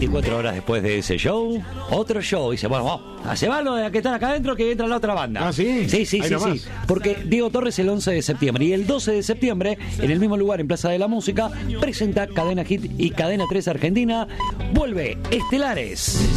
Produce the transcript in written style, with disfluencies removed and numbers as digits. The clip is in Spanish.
24 horas después de ese show, otro show. Y dice, bueno, vamos, se van los que están acá adentro, que entra la otra banda. ¿Ah, sí? Sí. Porque Diego Torres el 11 de septiembre. Y el 12 de septiembre, en el mismo lugar, en Plaza de la Música, presenta Cadena Hit y Cadena 3 Argentina. Vuelve Estelares.